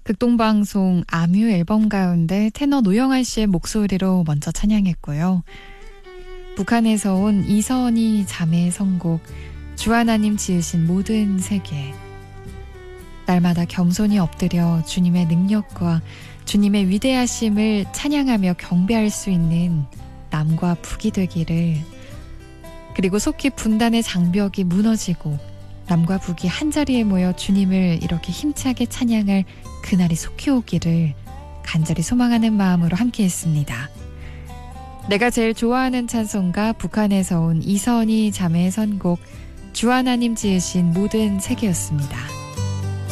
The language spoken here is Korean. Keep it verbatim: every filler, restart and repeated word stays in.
극동방송 아뮤 앨범 가운데 테너 노영환 씨의 목소리로 먼저 찬양했고요. 북한에서 온 이선희 자매의 선곡 주하나님 지으신 모든 세계. 날마다 겸손히 엎드려 주님의 능력과 주님의 위대하심을 찬양하며 경배할 수 있는 남과 북이 되기를, 그리고 속히 분단의 장벽이 무너지고 남과 북이 한자리에 모여 주님을 이렇게 힘차게 찬양할 그날이 속히 오기를 간절히 소망하는 마음으로 함께했습니다. 내가 제일 좋아하는 찬송가 북한에서 온 이선희 자매의 선곡 주하나님 지으신 모든 세계였습니다.